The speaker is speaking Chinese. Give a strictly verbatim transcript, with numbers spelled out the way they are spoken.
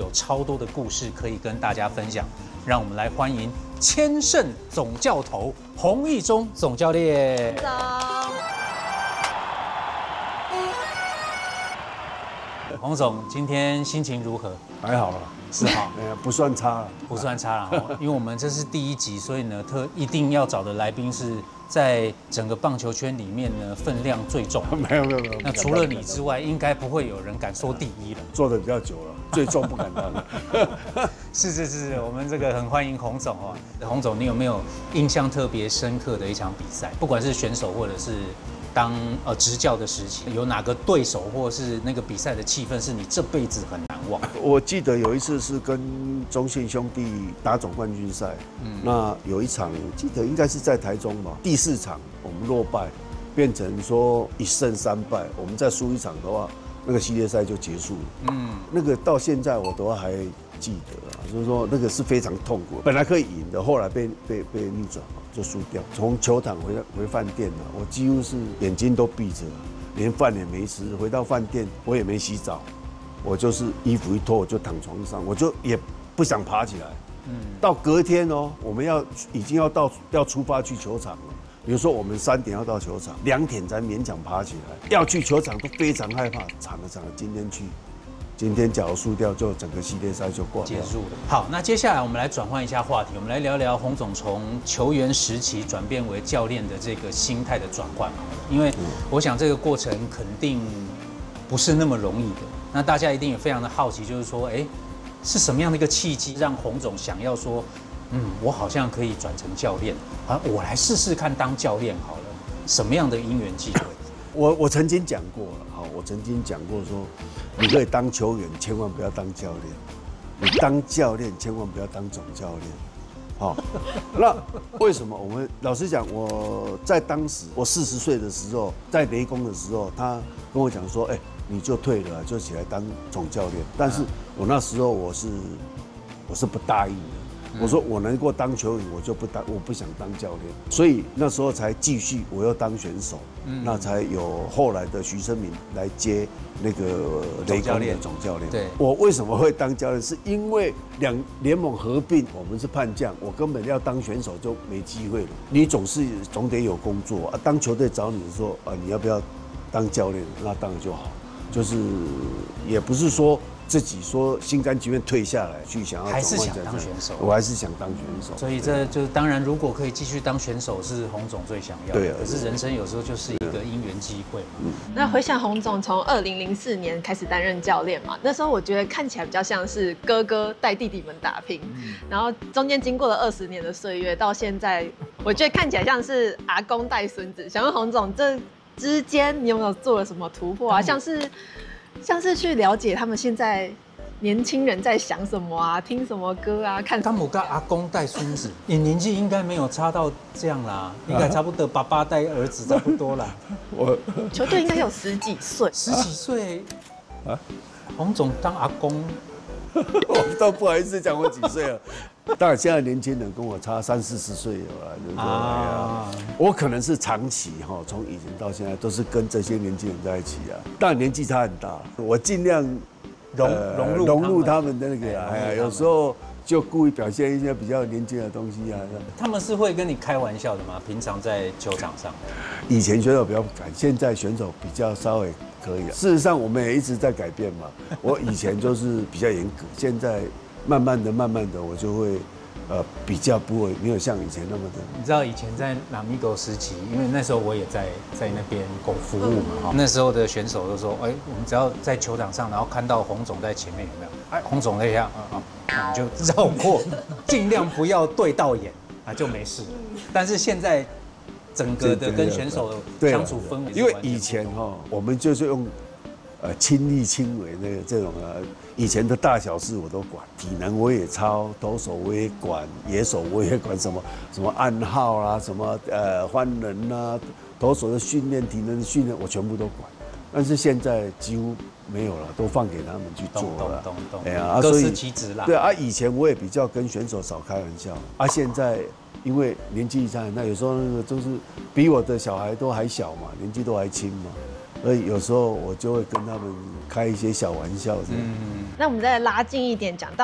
有超多的故事可以跟大家分享。让我们来欢迎千胜总教头洪义中总教练。 早。 洪总，今天心情如何？ 还好啦， 是哈， 呃，不算差了， 不算差了哈。因为我们这是第一集，所以呢，特一定要找的来宾是在整个棒球圈里面呢分量最重。 没有没有没有。 那除了你之外，应该不会有人敢说第一了。 做的比较久了，最重不敢当。 是是是，我们这个很欢迎洪总哦。洪总，你有没有印象特别深刻的一场比赛？不管是选手或者是当呃执教的时期，有哪个对手或是那个比赛的气氛是你这辈子很难忘？ 我记得有一次是跟中信兄弟打总冠军赛，嗯，那有一场记得应该是在台中吧，第四场我们落败，变成说一胜三败，我们再输一场的话，那个系列赛就结束了。嗯，那个到现在我都还记得啊，就是说那个是非常痛苦，本来可以赢的，后来被被被逆转嘛。就输掉，从球场回回饭店了，我几乎是眼睛都闭着，连饭也没吃。回到饭店，我也没洗澡，我就是衣服一脱我就躺床上，我就也不想爬起来。嗯，到隔天哦，我们要已经要到要出发去球场了。比如说我们三点要到球场，两点才勉强爬起来。要去球场都非常害怕，惨了惨了，今天去。今天假如输掉，就整个系列赛就挂结束了。好，那接下来我们来转换一下话题，我们来聊聊洪总从球员时期转变为教练的这个心态的转换好了，因为我想这个过程肯定不是那么容易的。那大家一定也非常的好奇，就是说，哎，是什么样的一个契机让洪总想要说，嗯，我好像可以转成教练，啊，我来试试看当教练好了。什么样的因缘际会？ 我我曾经讲过了，好，我曾经讲过说，你可以当球员，千万不要当教练；你当教练，千万不要当总教练。好，那为什么？我们老实讲，我在当时我四十岁的时候，在雷公的时候，他跟我讲说，哎，你就退了，就起来当总教练。但是我那时候我是我是不答应的。我说我能够当球员，我就不当，我不想当教练，所以那时候才继续我要当选手，嗯、那才有后来的徐生明来接那个雷公的总教练。对，我为什么会当教练？是因为两联盟合并，我们是叛将，我根本要当选手就没机会了。你总是总得有工作啊，当球队找你说啊，你要不要当教练？那当然就好，就是也不是说。自己说心甘情愿退下来去想要， 还是想当选手， 我还是想当选手。 所以这就是当然，如果可以继续当选手，是洪总最想要的。对啊。可是人生有时候就是一个因缘机会。 嗯。那回想洪总从二零零四年开始担任教练嘛，那时候我觉得看起来比较像是哥哥带弟弟们打拼，嗯、然后中间经过了二十年的岁月，到现在我觉得看起来像是阿公带孙子。想问洪总，这之间你有没有做了什么突破啊？像是。像是去了解他们现在年轻人在想什么啊，听什么歌啊，看。 汤姆跟阿公带孙子，你年纪应该没有差到这样啦，应该差不多爸爸带儿子差不多啦。 我球队应该有十几岁， 十几岁啊，洪总当阿公， 我都不好意思讲我几岁了。当然，现在年轻人跟我差三四十岁有了，就是说，啊、我可能是长期哈，从以前到现在都是跟这些年轻人在一起啊。当然年纪差很大，我尽量融融入融入他们的那个，哎呀，有时候就故意表现一些比较年轻的东西啊。 他们是会跟你开玩笑的吗？平常在球场上， 以前选手比较不敢，现在选手比较稍微可以了。事实上，我们也一直在改变嘛。我以前就是比较严格，现在。慢慢的、慢慢的，我就会，呃，比较不会没有像以前那么的。 你知道以前在拉米狗时期，因为那时候我也在在那边工服务嘛，哈、嗯，那时候的选手都说，哎，我们只要在球场上，然后看到洪总在前面有没有？哎，洪总那下，啊啊，你就绕过，尽量不要对到眼，啊，就没事。但是现在整个的跟选手相处氛围， 因为以前哈，我们就是用。呃，亲力亲为那个这种呃，以前的大小事我都管，体能我也操，投手我也管，野手我也管，什么什么暗号啦，什么呃换人啦，投手的训练、体能的训练我全部都管。但是现在几乎没有了，都放给他们去做了。 懂懂懂。 哎呀， 各司其职啦。 对啊，以前我也比较跟选手少开玩笑，啊，现在因为年纪差，那有时候那个就是比我的小孩都还小嘛，年纪都还轻嘛。所以有时候我就会跟他们开一些小玩笑，嗯， 那我们再拉近一点讲到